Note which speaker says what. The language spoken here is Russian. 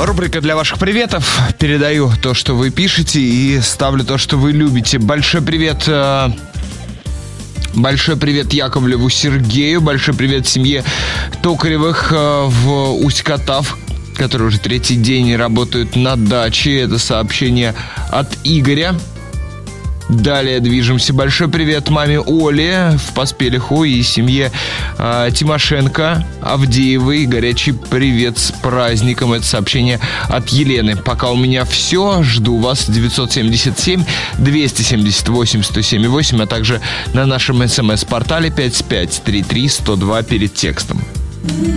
Speaker 1: Рубрика для ваших приветов. Передаю то, что вы пишете, и ставлю то, что вы любите. Большой привет Яковлеву Сергею. Большой привет семье Токаревых в Усть-Катав, которые уже третий день работают на даче. Это сообщение от Игоря. Далее движемся. Большой привет маме Оле в Поспелиху и семье Тимошенко, Авдеевой. Горячий привет с праздником. Это сообщение от Елены. Пока у меня все. Жду вас 977-278-1078, а также на нашем СМС-портале 5533-102 перед текстом.